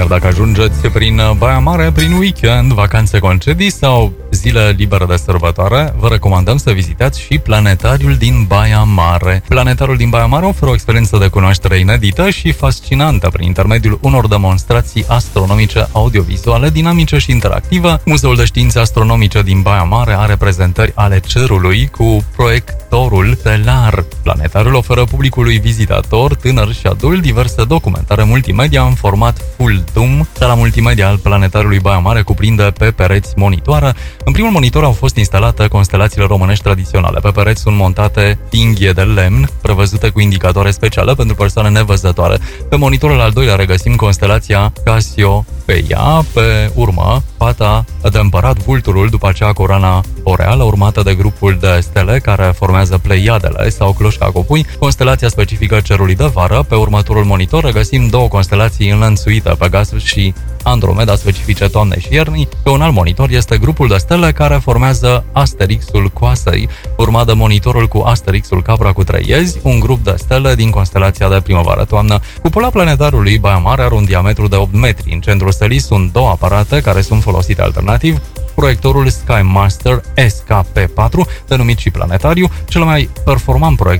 Iar dacă ajungeți prin Baia Mare, prin weekend, vacanțe, concedii sau zile libere de sărbătoare, vă recomandăm să vizitați și Planetariul din Baia Mare. Planetariul din Baia Mare oferă o experiență de cunoaștere inedită și fascinantă prin intermediul unor demonstrații astronomice audiovizuale, dinamice și interactivă. Muzeul de Științe Astronomice din Baia Mare are prezentări ale cerului cu proiectorul stelar. Planetariul oferă publicului vizitator, tânăr și adult, diverse documentare multimedia în format full zoom. Sala multimedia al Planetariului Baia Mare cuprinde pe pereți monitoare. În primul monitor au fost instalate constelațiile românești tradiționale. Pe pereți sunt montate tinghie de lemn, prevăzute cu indicatoare speciale pentru persoane nevăzătoare. Pe monitorul al doilea regăsim constelația Cassiopeia, pe urmă fata de împărat, vulturul, după aceea coroana boreală, urmată de grupul de stele care formează Pleiadele sau cloșca Copui, constelația specifică cerului de vară. Pe următorul monitor regăsim două constelații înlănțuite, Pegasus și Andromeda, specifice toamnei și iernii. Pe un alt monitor este grupul de stele care formează Asterixul Coasei, urmat de monitorul cu Asterixul Capra cu 3 iezi, un grup de stele din constelația de primăvară-toamnă. Cupola Planetariului Baia Mare are un diametru de 8 metri. În centrul stelii sunt două aparate care sunt folosite alternativ. Proiectorul Sky Master SKP4, denumit și Planetariu, cel mai performant proiector